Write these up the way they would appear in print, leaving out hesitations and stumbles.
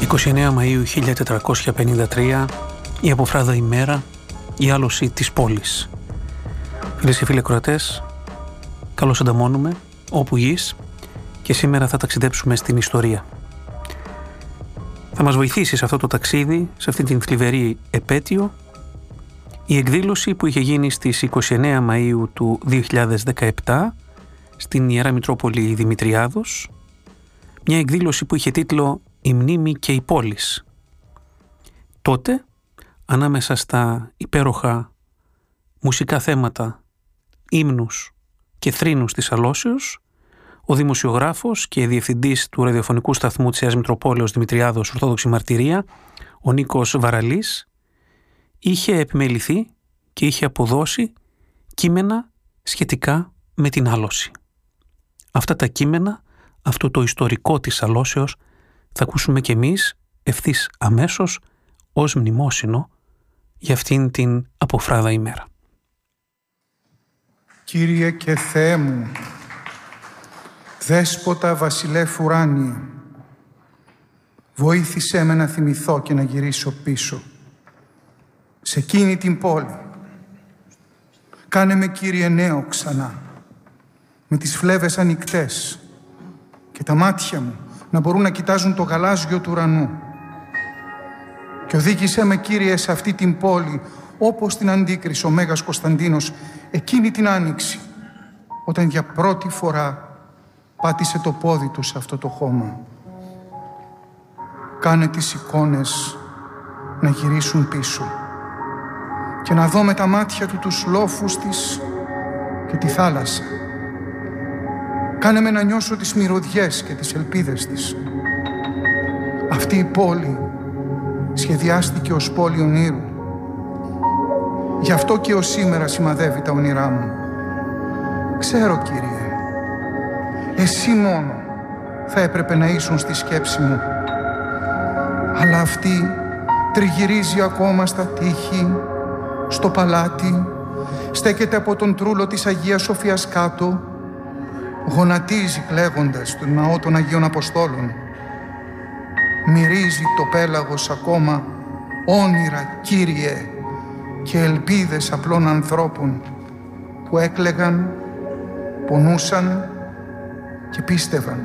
29 Μαΐου 1453, η Αποφράδα ημέρα, η άλωση της πόλης. Φίλες και φίλοι ακροατές, καλώς ανταμώνουμε όπου γης και σήμερα θα ταξιδέψουμε στην ιστορία. Θα μας βοηθήσει σε αυτό το ταξίδι, σε αυτή την θλιβερή επέτειο, η εκδήλωση που είχε γίνει στις 29 Μαΐου του 2017 στην Ιερά Μητρόπολη Δημητριάδος, μια εκδήλωση που είχε τίτλο «Η μνήμη και η πόλης». Τότε, ανάμεσα στα υπέροχα μουσικά θέματα, ύμνους και θρήνους της Αλώσεως, ο δημοσιογράφος και διευθυντής του ραδιοφωνικού σταθμού της Ιεράς Μητροπόλεως Δημητριάδος Ορθόδοξη Μαρτυρία, ο Νίκος Βαραλής, είχε επιμεληθεί και είχε αποδώσει κείμενα σχετικά με την άλωση. Αυτά τα κείμενα, αυτό το ιστορικό της Αλώσεως, θα ακούσουμε κι εμείς ευθύς αμέσως ως μνημόσυνο για αυτήν την Αποφράδα ημέρα. Κύριε και Θεέ μου, Δέσποτα βασιλεύ ουράνιε, βοήθησέ με να θυμηθώ και να γυρίσω πίσω σε εκείνη την πόλη. Κάνε με, Κύριε, νέο ξανά, με τις φλέβες ανοιχτές και τα μάτια μου να μπορούν να κοιτάζουν το γαλάζιο του ουρανού. Και οδήγησέ με, Κύριε, σε αυτή την πόλη, όπως την αντίκρισε ο Μέγας Κωνσταντίνος εκείνη την Άνοιξη, όταν για πρώτη φορά πάτησε το πόδι του σε αυτό το χώμα. Κάνε τις εικόνες να γυρίσουν πίσω και να δω με τα μάτια του τους λόφους της και τη θάλασσα. Κάνε με να νιώσω τις μυρωδιές και τις ελπίδες της. Αυτή η πόλη σχεδιάστηκε ως πόλη ονείρου. Γι' αυτό και ως σήμερα σημαδεύει τα όνειρά μου. Ξέρω, Κύριε, εσύ μόνο θα έπρεπε να ήσουν στη σκέψη μου. Αλλά αυτή τριγυρίζει ακόμα στα τείχη, στο παλάτι, στέκεται από τον τρούλο της Αγίας Σοφίας κάτω, γονατίζει κλαίγοντας τον ναό των Αγίων Αποστόλων. Μυρίζει το πέλαγος ακόμα όνειρα, Κύριε, και ελπίδες απλών ανθρώπων που έκλαιγαν, πονούσαν και πίστευαν.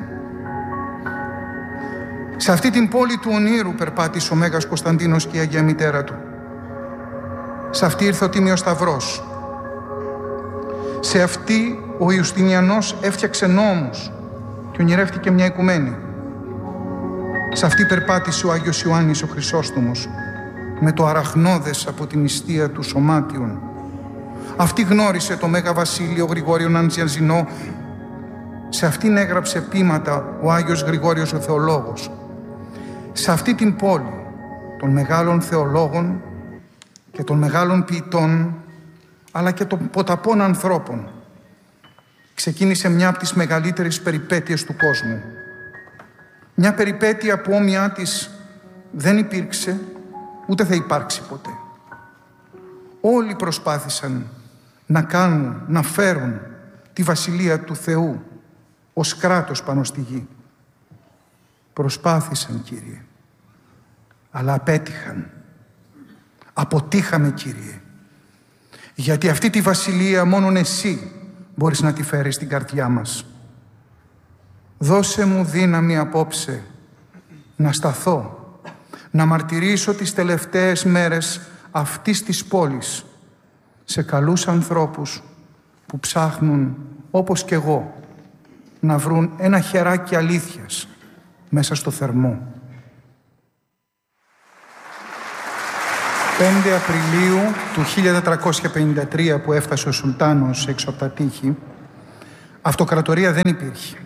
Σε αυτή την πόλη του ονείρου περπάτησε ο Μέγας Κωνσταντίνος και η Αγία Μητέρα του. Σε αυτή ήρθε ο Τίμιος Σταυρός. Σε αυτή ο Ιουστινιανός έφτιαξε νόμους και ονειρεύτηκε μια οικουμένη. Σε αυτή περπάτησε ο Άγιος Ιωάννης ο Χρυσόστομος με το αραχνώδες από την νηστεία του σωμάτιον. Αυτή γνώρισε το Μέγα Βασίλειο Γρηγόριο Ναντζιαζινό. Σε αυτήν έγραψε ποίηματα ο Άγιος Γρηγόριος ο Θεολόγος. Σε αυτή την πόλη των μεγάλων θεολόγων και των μεγάλων ποιητών, αλλά και των ποταπών ανθρώπων, ξεκίνησε μια από τις μεγαλύτερες περιπέτειες του κόσμου. Μια περιπέτεια που όμοιά της δεν υπήρξε, ούτε θα υπάρξει ποτέ. Όλοι προσπάθησαν να κάνουν, να φέρουν τη Βασιλεία του Θεού ως κράτος πάνω στη γη. Προσπάθησαν, Κύριε, αλλά απέτυχαν. Αποτύχαμε, Κύριε, γιατί αυτή τη Βασιλεία μόνον Εσύ μπορείς να τη φέρεις στην καρδιά μας. Δώσε μου δύναμη απόψε να σταθώ, να μαρτυρήσω τις τελευταίες μέρες αυτής της πόλης σε καλούς ανθρώπους που ψάχνουν, όπως κι εγώ, να βρουν ένα χεράκι αλήθειας μέσα στο θερμό. 5 Απριλίου του 1453 που έφτασε ο Σουλτάνος έξω από τα τείχη, αυτοκρατορία δεν υπήρχε.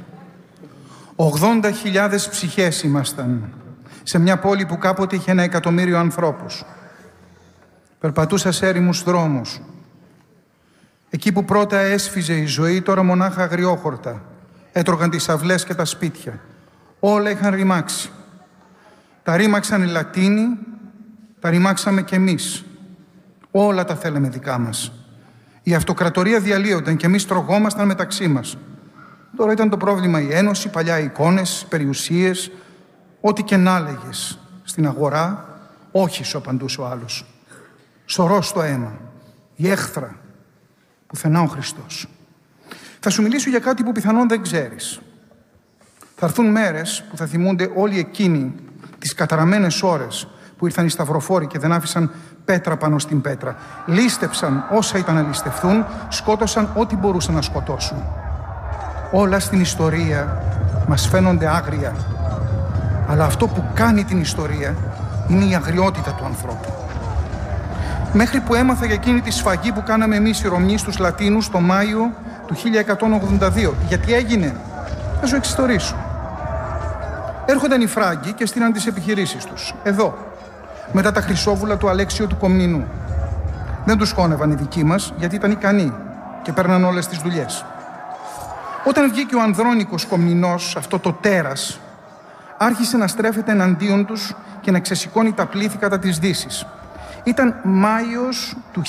80.000 ψυχές ήμασταν σε μια πόλη που κάποτε είχε 1 εκατομμύριο ανθρώπους. Περπατούσα σε έρημους δρόμους. Εκεί που πρώτα έσφιζε η ζωή, τώρα μονάχα αγριόχορτα έτρωγαν τις αυλές και τα σπίτια. Όλα είχαν ρημάξει. Τα ρήμαξαν οι Λατίνοι, τα ρημάξαμε κι εμείς. Όλα τα θέλαμε δικά μας. Η αυτοκρατορία διαλύονταν και εμείς τρογόμασταν μεταξύ μας. Τώρα ήταν το πρόβλημα η ένωση, παλιά εικόνες, περιουσίες, ό,τι και να έλεγες. στην αγορά, όχι, σου απαντούσε ο άλλος. Σωρό στο αίμα, η έχθρα, πουθενά ο Χριστός. Θα σου μιλήσω για κάτι που πιθανόν δεν ξέρεις. Θα έρθουν μέρες που θα θυμούνται όλοι εκείνοι τις καταραμένες ώρες που ήρθαν οι σταυροφόροι και δεν άφησαν πέτρα πάνω στην πέτρα. Λίστεψαν όσα ήταν να ληστευθούν, σκότωσαν ό,τι μπορούσαν να σκοτώσουν. Όλα στην ιστορία μας φαίνονται άγρια. Αλλά αυτό που κάνει την ιστορία είναι η αγριότητα του ανθρώπου. Μέχρι που έμαθα για εκείνη τη σφαγή που κάναμε εμείς οι Ρωμιοί στους Λατίνους το Μάιο του 1182. Γιατί έγινε, θα σου εξιστορήσω. Έρχονταν οι Φράγκοι και στείλαν τις επιχειρήσεις τους. Εδώ, μετά τα χρυσόβουλα του Αλέξιο του Κομνηνού. Δεν τους χώνευαν οι δικοί μας, γιατί ήταν ικανοί και παίρναν όλες τις δουλειές. Όταν βγήκε ο Ανδρώνικος Κομνηνός, αυτό το τέρας, άρχισε να στρέφεται εναντίον τους και να ξεσηκώνει τα πλήθη κατά της Δύσης. Ήταν Μάιος του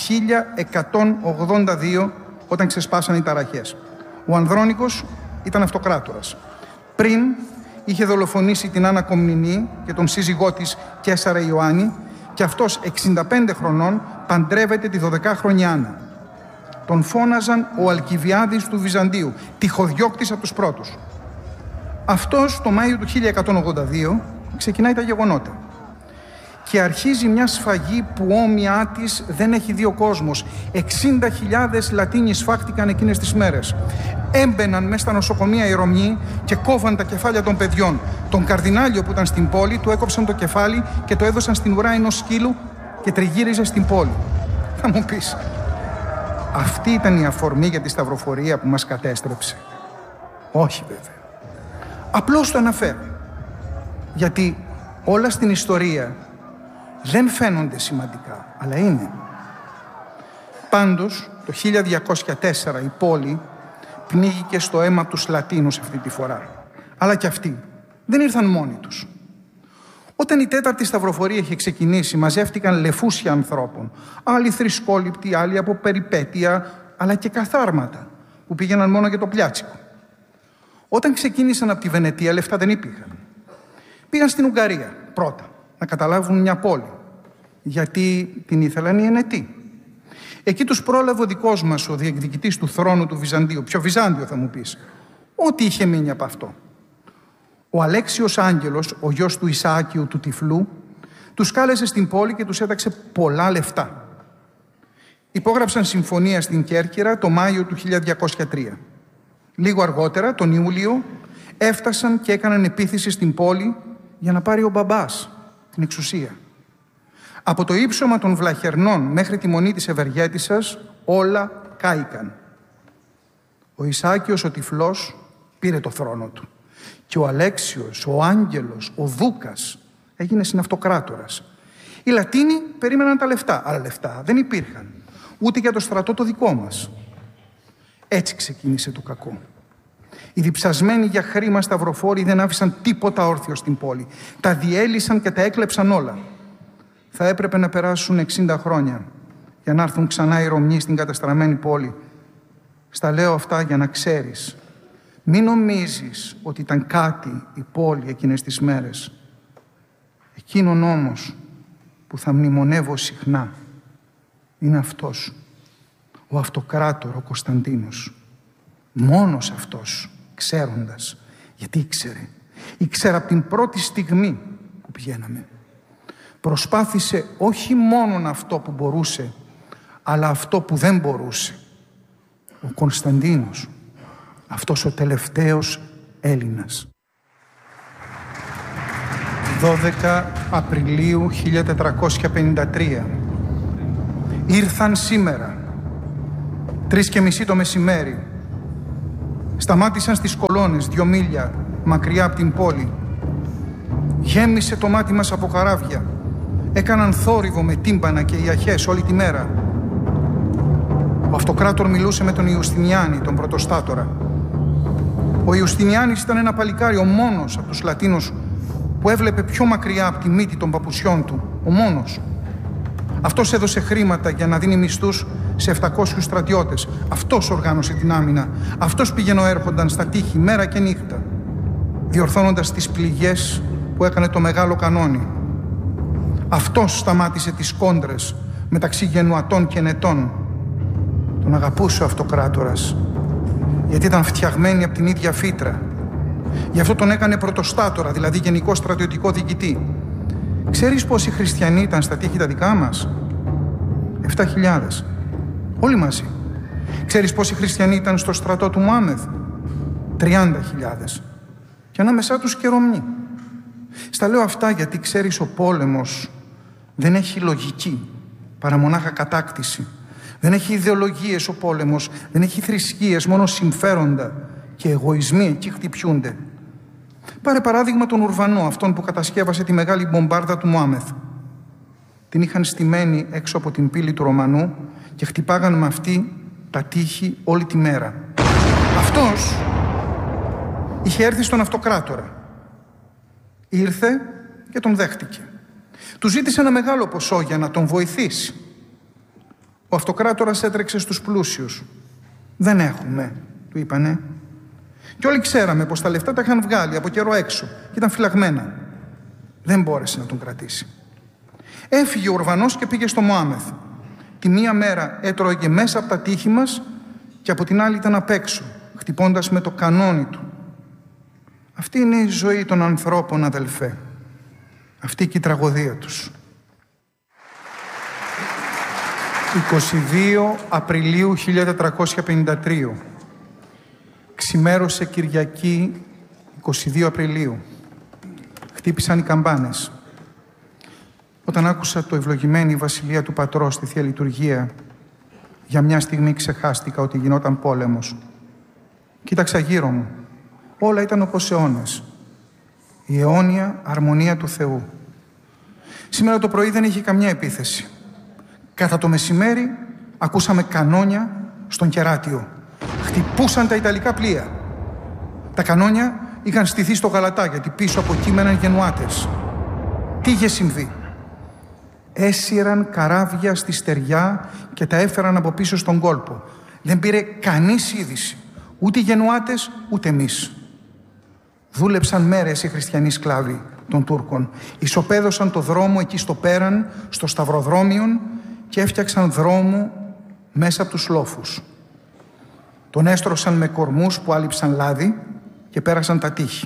1182, όταν ξεσπάσαν οι ταραχές. Ο Ανδρώνικος ήταν αυτοκράτορας. Πριν είχε δολοφονήσει την Άννα Κομνηνή και τον σύζυγό της Καίσαρα Ιωάννη και αυτός 65 χρονών παντρεύεται τη 12χρονη Άννα. Τον φώναζαν ο Αλκιβιάδης του Βυζαντίου, τυχοδιώκτης από τους πρώτους. Αυτός το Μάιο του 1182 ξεκινάει τα γεγονότα και αρχίζει μια σφαγή που όμοιά της δεν έχει δει ο κόσμος. 60.000 Λατίνοι σφάχτηκαν εκείνες τις μέρες. Έμπαιναν μέσα στα νοσοκομεία οι Ρωμιοί και κόβαν τα κεφάλια των παιδιών. Τον καρδινάλιο που ήταν στην πόλη του έκοψαν το κεφάλι και το έδωσαν στην ουρά ενός σκύλου και τριγύριζε στην πόλη. Θα μου πεις, αυτή ήταν η αφορμή για τη σταυροφορία που μας κατέστρεψε? Όχι βέβαια. Απλώς το αναφέρω. Γιατί όλα στην ιστορία δεν φαίνονται σημαντικά, αλλά είναι. Πάντως, το 1204 η πόλη πνίγηκε στο αίμα τους Λατίνους αυτή τη φορά. Αλλά και αυτοί δεν ήρθαν μόνοι τους. Όταν η τέταρτη σταυροφορία είχε ξεκινήσει, μαζεύτηκαν λεφούσια ανθρώπων. Άλλοι θρησκόληπτοι, άλλοι από περιπέτεια, αλλά και καθάρματα που πήγαιναν μόνο για το πλιάτσικο. Όταν ξεκίνησαν από τη Βενετία, λεφτά δεν υπήρχαν. Πήγαν στην Ουγγαρία πρώτα, να καταλάβουν μια πόλη, γιατί την ήθελαν οι Ενετοί. Εκεί τους πρόλαβε ο δικός μας, ο διεκδικητής του θρόνου του Βυζαντίου. Ποιο Βυζάντιο θα μου πεις? Ό,τι είχε μείνει από αυτό. Ο Αλέξιος Άγγελος, ο γιος του Ισαάκιου του Τυφλού, τους κάλεσε στην πόλη και τους έταξε πολλά λεφτά. Υπόγραψαν συμφωνία στην Κέρκυρα το Μάιο του 1203. Λίγο αργότερα, τον Ιούλιο, έφτασαν και έκαναν επίθεση στην πόλη για να πάρει ο μπαμπάς την εξουσία. Από το ύψωμα των Βλαχερνών μέχρι τη μονή της Ευεργέτισσας όλα κάηκαν. Ο Ισαάκιος ο Τυφλός πήρε το θρόνο του και ο Αλέξιος, ο Άγγελος, ο Δούκας έγινε συναυτοκράτορας. Οι Λατίνοι περίμεναν τα λεφτά, αλλά λεφτά δεν υπήρχαν, ούτε για το στρατό το δικό μας. Έτσι ξεκίνησε το κακό. Οι διψασμένοι για χρήμα σταυροφόροι δεν άφησαν τίποτα όρθιο στην πόλη. Τα διέλυσαν και τα έκλεψαν όλα. Θα έπρεπε να περάσουν 60 χρόνια για να έρθουν ξανά οι Ρωμιοί στην καταστραμμένη πόλη. Στα λέω αυτά για να ξέρεις. Μην νομίζεις ότι ήταν κάτι η πόλη εκείνες τις μέρες. Εκείνον όμως που θα μνημονεύω συχνά είναι αυτός, ο αυτοκράτορ, ο Κωνσταντίνος. Μόνος αυτός, ξέροντας, γιατί ήξερε από την πρώτη στιγμή που πηγαίναμε. Προσπάθησε όχι μόνον αυτό που μπορούσε, αλλά αυτό που δεν μπορούσε. Ο Κωνσταντίνος, αυτός ο τελευταίος Έλληνας. 12 Απριλίου 1453. Ήρθαν σήμερα, 3:30 το μεσημέρι. Σταμάτησαν στις κολόνες 2 μίλια μακριά από την πόλη. Γέμισε το μάτι μας από καράβια. Έκαναν θόρυβο με τύμπανα και ιαχές όλη τη μέρα. Ο αυτοκράτορ μιλούσε με τον Ιουστινιάνη, τον πρωτοστάτορα. Ο Ιουστινιάνης ήταν ένα παλικάρι, ο μόνος από τους Λατίνους που έβλεπε πιο μακριά από τη μύτη των παπουσιών του. Ο μόνος. Αυτός έδωσε χρήματα για να δίνει μισθούς σε 700 στρατιώτες. Αυτός οργάνωσε την άμυνα. Αυτός πήγαινε έρχονταν στα τείχη μέρα και νύχτα, διορθώνοντας τις πληγές που έκανε το μεγάλο κανόνι. Αυτός σταμάτησε τις κόντρες μεταξύ γενουατών και νετών. Τον αγαπούσε ο αυτοκράτορας, γιατί ήταν φτιαγμένοι από την ίδια φύτρα. Γι' αυτό τον έκανε πρωτοστάτορα, δηλαδή γενικό στρατιωτικό διοικητή. Ξέρεις πόσοι χριστιανοί ήταν στα τείχη τα δικά μας? 7.000. Όλοι μαζί. Ξέρεις πόσοι χριστιανοί ήταν στο στρατό του Μωάμεθ? 30.000. Και ανάμεσά τους και Ρωμνοί. Στα λέω αυτά γιατί ξέρεις, ο πόλεμος δεν έχει λογική, παρά μονάχα κατάκτηση. Δεν έχει ιδεολογίες ο πόλεμος, δεν έχει θρησκείες, μόνο συμφέροντα και εγωισμοί εκεί χτυπιούνται. Πάρε παράδειγμα τον Ουρβανό, αυτόν που κατασκεύασε τη μεγάλη μπομπάρδα του Μωάμεθ. Την είχαν στημένη έξω από την πύλη του Ρωμανού και χτυπάγαν με αυτή τα τείχη όλη τη μέρα. Αυτός είχε έρθει στον αυτοκράτορα. Ήρθε και τον δέχτηκε. Του ζήτησε ένα μεγάλο ποσό για να τον βοηθήσει. Ο αυτοκράτορας έτρεξε στους πλούσιους. «Δεν έχουμε», του είπανε. Και όλοι ξέραμε πως τα λεφτά τα είχαν βγάλει από καιρό έξω και ήταν φυλαγμένα. Δεν μπόρεσε να τον κρατήσει. Έφυγε ο Ουρβανός και πήγε στο Μωάμεθ. Τη μία μέρα έτρωγε μέσα από τα τείχη μας και από την άλλη ήταν απ' έξω, χτυπώντας με το κανόνι του. Αυτή είναι η ζωή των ανθρώπων, αδελφέ. Αυτή και η τραγωδία τους. 22 Απριλίου 1453. Ξημέρωσε Κυριακή 22 Απριλίου. Χτύπησαν οι καμπάνες. Όταν άκουσα το «Ευλογημένη η Βασιλεία του Πατρός» στη Θεία Λειτουργία, για μια στιγμή ξεχάστηκα ότι γινόταν πόλεμος. Κοίταξα γύρω μου. Όλα ήταν όπως αιώνες. Η αιώνια αρμονία του Θεού. Σήμερα το πρωί δεν είχε καμιά επίθεση. Κατά το μεσημέρι ακούσαμε κανόνια στον Κεράτιο. Χτυπούσαν τα Ιταλικά πλοία. Τα κανόνια είχαν στηθεί στο Γαλατά, γιατί πίσω από εκεί μέναν γενουάτες. Τι είχε συμβεί? Έσυραν καράβια στη στεριά και τα έφεραν από πίσω στον κόλπο. Δεν πήρε κανείς είδηση. Ούτε οι γενουάτες, ούτε εμείς. Δούλεψαν μέρες οι χριστιανοί σκλάβοι των Τούρκων. Ισοπαίδωσαν το δρόμο εκεί στο πέραν, στο σταυροδρόμιον, και έφτιαξαν δρόμο μέσα από τους λόφους. Τον έστρωσαν με κορμούς που άλυψαν λάδι και πέρασαν τα τείχη.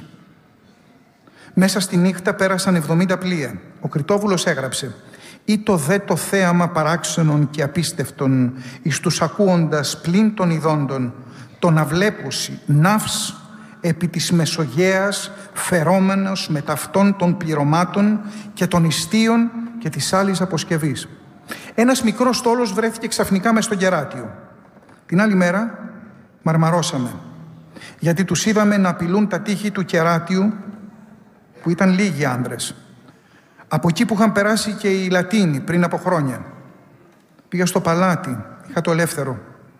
Μέσα στη νύχτα πέρασαν 70 πλοία. Ο Κρητόβουλος έγραψε: «Ή το δε το θέαμα παράξενων και απίστευτων, εις τους ακούοντας πλην των ειδώντων, τον αβλέπουσι ναύς επί της Μεσογέας φερόμενος με ταυτών των πληρωμάτων και των ιστίων και της άλλης αποσκευής». Ένας μικρός στόλος βρέθηκε ξαφνικά μες στο Κεράτιο. Την άλλη μέρα μαρμαρώσαμε, γιατί τους είδαμε να απειλούν τα τείχη του Κεράτιου, που ήταν λίγοι άντρες. Από εκεί που είχαν περάσει και οι Λατίνοι πριν από χρόνια. Πήγα στο παλάτι, είχα το ελεύθερο.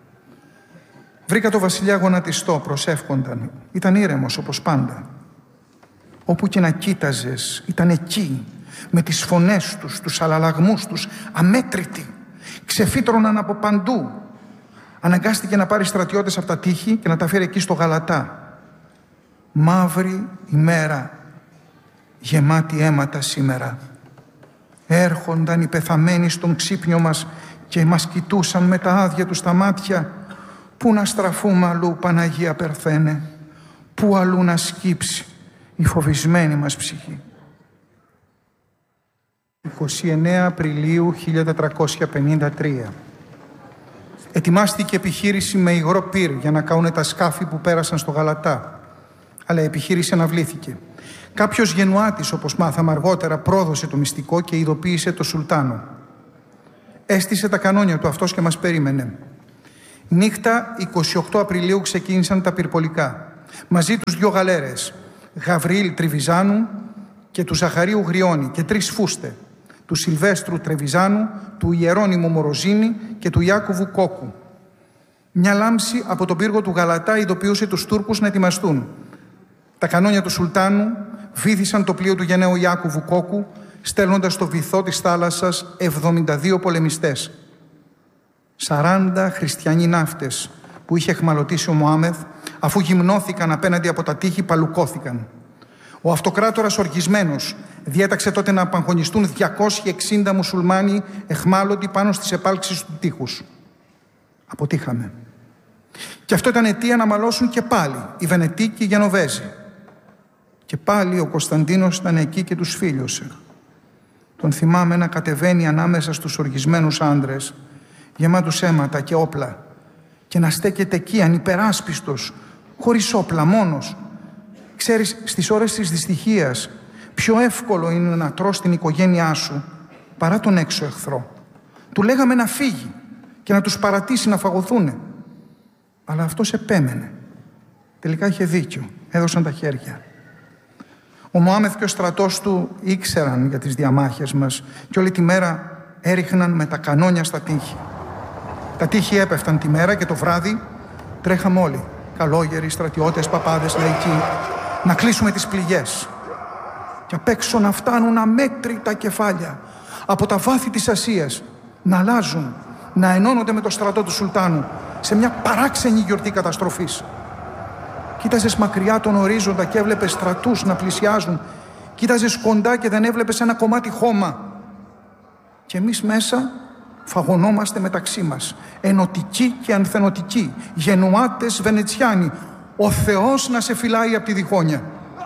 Βρήκα το βασιλιά γονατιστό, προσεύχονταν. Ήταν ήρεμος όπως πάντα. Όπου και να κοίταζες, ήταν εκεί, με τις φωνές τους, τους αλλαλαγμούς τους, αμέτρητοι. Ξεφύτρωναν από παντού. Αναγκάστηκε να πάρει στρατιώτες από τα τείχη και να τα φέρει εκεί στο Γαλατά. Μαύρη ημέρα, γεμάτη αίματα σήμερα. Έρχονταν οι πεθαμένοι στον ξύπνιο μας και μας κοιτούσαν με τα άδεια τους τα μάτια. Πού να στραφούμε αλλού, Παναγία Περθένε? Πού αλλού να σκύψει η φοβισμένη μας ψυχή? 29 Απριλίου 1453. Ετοιμάστηκε επιχείρηση με υγρό πυρ για να κάουνε τα σκάφη που πέρασαν στο Γαλατά. Αλλά η επιχείρηση αναβλήθηκε. Κάποιος γενουάτης, όπως μάθαμε αργότερα, πρόδωσε το μυστικό και ειδοποίησε το Σουλτάνο. Έστησε τα κανόνια του αυτός και μας περίμενε. Νύχτα 28 Απριλίου ξεκίνησαν τα πυρπολικά. Μαζί τους 2 γαλέρες, Γαβριήλ Τριβιζάνου και του Ζαχαρίου Γριώνη, και 3 φούστε, του Σιλβέστρου Τρεβιζάνου, του Ιερώνυμου Μοροζίνη και του Ιάκωβου Κόκου. Μια λάμψη από τον πύργο του Γαλατά ειδοποιούσε τους Τούρκους να ετοιμαστούν. Τα κανόνια του Σουλτάνου βύθισαν το πλοίο του γενναίου Ιάκωβου Κόκου, στέλνοντας στο βυθό της θάλασσας 72 πολεμιστές. 40 χριστιανοί ναύτες που είχε εχμαλωτήσει ο Μωάμεθ, αφού γυμνώθηκαν απέναντι από τα τείχη, παλουκώθηκαν. Ο αυτοκράτορας οργισμένος Διέταξε τότε να απαγχωνιστούν 260 μουσουλμάνοι εχμάλωτοι πάνω στις επάλξεις του τείχους. Αποτύχαμε. Και αυτό ήταν αιτία να μαλώσουν και πάλι οι Βενετοί και οι Γενοβέζοι. Και πάλι ο Κωνσταντίνος ήταν εκεί και τους φίλιωσε. Τον θυμάμαι να κατεβαίνει ανάμεσα στους οργισμένους άντρες, γεμάτους αίματα και όπλα, και να στέκεται εκεί ανυπεράσπιστος, χωρίς όπλα, μόνος. Ξέρεις, στις ώρες της δυστυχίας, πιο εύκολο είναι να τρως την οικογένειά σου παρά τον έξω εχθρό. Του λέγαμε να φύγει και να τους παρατήσει να φαγωθούνε. Αλλά αυτός επέμενε. Τελικά είχε δίκιο. Έδωσαν τα χέρια. Ο Μωάμεθ και ο στρατός του ήξεραν για τις διαμάχες μας και όλη τη μέρα έριχναν με τα κανόνια στα τείχη. Τα τείχη έπεφταν τη μέρα και το βράδυ τρέχαμε όλοι, καλόγεροι, στρατιώτες, παπάδες, λαϊκοί, να κλείσουμε τις πληγές. Και απ' έξω να φτάνουν αμέτρητα κεφάλια από τα βάθη της Ασίας, να αλλάζουν, να ενώνονται με το στρατό του Σουλτάνου σε μια παράξενη γιορτή καταστροφής. Κοίταζες μακριά τον ορίζοντα και έβλεπες στρατούς να πλησιάζουν. Κοίταζες κοντά και δεν έβλεπες ένα κομμάτι χώμα. Και εμείς μέσα φαγωνόμαστε μεταξύ μας. Ενωτικοί και ανθενωτικοί. Γενουάτες, Βενετσιάνοι. Ο Θεός να σε φυλάει από τη διχόνια.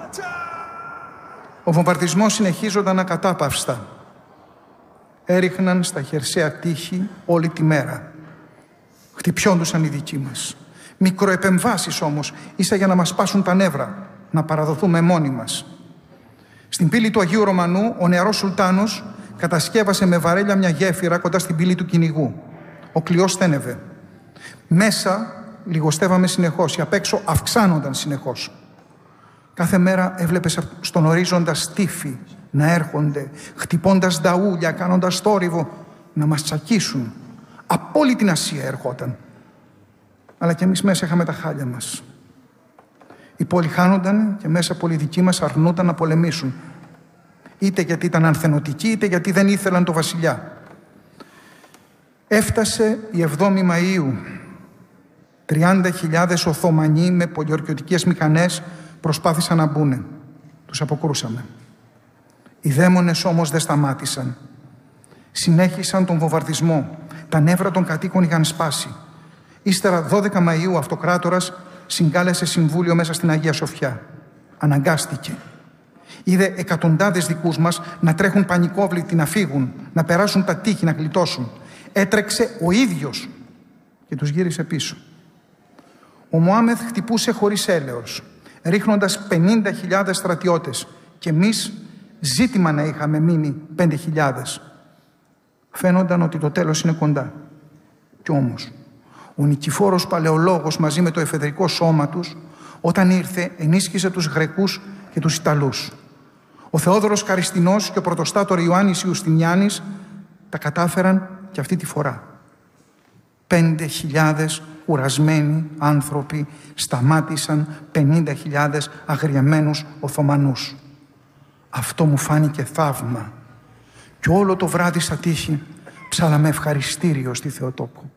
Ο βομβαρδισμός συνεχίζονταν ακατάπαυστα. Έριχναν στα χερσαία τείχη όλη τη μέρα. Χτυπιόντουσαν οι δικοί μας. Μικροεπεμβάσεις όμως, ίσα για να μας σπάσουν τα νεύρα, να παραδοθούμε μόνοι μας. Στην πύλη του Αγίου Ρωμανού, ο νεαρός Σουλτάνος κατασκεύασε με βαρέλια μια γέφυρα κοντά στην πύλη του κυνηγού. Ο κλειός στένευε. Μέσα λιγοστεύαμε συνεχώς, οι απ' έξω αυξάνονταν συνεχώς. Κάθε μέρα έβλεπες στον ορίζοντα στίφοι να έρχονται, χτυπώντας νταούλια, κάνοντας θόρυβο, να μας τσακίσουν. Από όλη την Ασία ερχόταν. Αλλά και εμείς μέσα είχαμε τα χάλια μας. Οι πόλοι χάνονταν και μέσα πολλοί δικοί μας αρνούνταν να πολεμήσουν. Είτε γιατί ήταν ανθενωτικοί, είτε γιατί δεν ήθελαν το βασιλιά. Έφτασε η 7η Μαΐου. 30.000 Οθωμανοί με πολιορκιωτικές μηχανές προσπάθησαν να μπουνε. Τους αποκρούσαμε. Οι δαίμονες όμως δεν σταμάτησαν. Συνέχισαν τον βομβαρδισμό. Τα νεύρα των κατοίκων είχαν σπάσει. Ύστερα 12 Μαΐου ο αυτοκράτορας συγκάλεσε συμβούλιο μέσα στην Αγία Σοφιά. Αναγκάστηκε. Είδε εκατοντάδες δικούς μας να τρέχουν πανικόβλητοι, να φύγουν, να περάσουν τα τείχη, να γλιτώσουν. Έτρεξε ο ίδιος και τους γύρισε πίσω. Ο Μωάμεθ χτυπούσε χωρίς έλεος, ρίχνοντας 50.000 στρατιώτες και εμείς ζήτημα να είχαμε μείνει 5.000. Φαίνονταν ότι το τέλος είναι κοντά. Κι όμως, ο Νικηφόρος Παλαιολόγος μαζί με το εφεδρικό σώμα τους, όταν ήρθε, ενίσχυσε τους Γρεκούς και τους Ιταλούς. Ο Θεόδωρος Καριστινός και ο πρωτοστάτορ Ιωάννης Ιουστινιάνης τα κατάφεραν και αυτή τη φορά. 5.000 κουρασμένοι άνθρωποι σταμάτησαν 50.000 αγριεμένους Οθωμανούς. Αυτό μου φάνηκε θαύμα. Και όλο το βράδυ στα τείχη ψάλαμε ευχαριστήριο στη Θεοτόκο.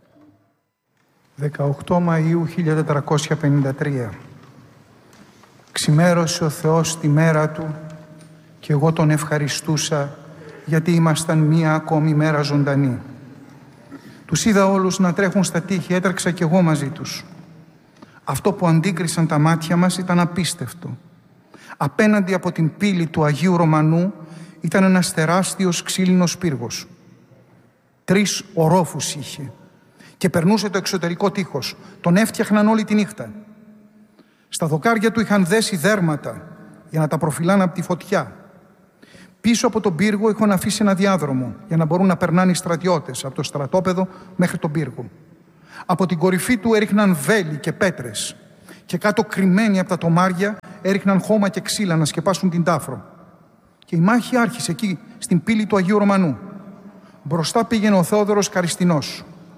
18 Μαΐου 1453. Ξημέρωσε ο Θεός τη μέρα Του και εγώ Τον ευχαριστούσα γιατί ήμασταν μία ακόμη μέρα ζωντανοί. Τους είδα όλους να τρέχουν στα τείχη, έτρεξα κι εγώ μαζί τους. Αυτό που αντίκρισαν τα μάτια μας ήταν απίστευτο. Απέναντι από την πύλη του Αγίου Ρωμανού ήταν ένας τεράστιος ξύλινος πύργος. 3 ορόφους είχε και περνούσε το εξωτερικό τείχος. Τον έφτιαχναν όλη τη νύχτα. Στα δοκάρια του είχαν δέσει δέρματα για να τα προφυλάνε από τη φωτιά. Πίσω από τον πύργο είχαν αφήσει ένα διάδρομο για να μπορούν να περνάνε οι στρατιώτες από το στρατόπεδο μέχρι τον πύργο. Από την κορυφή του έριχναν βέλη και πέτρες και κάτω κρυμμένοι από τα τομάρια έριχναν χώμα και ξύλα να σκεπάσουν την τάφρο. Και η μάχη άρχισε εκεί στην πύλη του Αγίου Ρωμανού. Μπροστά πήγαινε ο Θεόδωρος Καριστινός.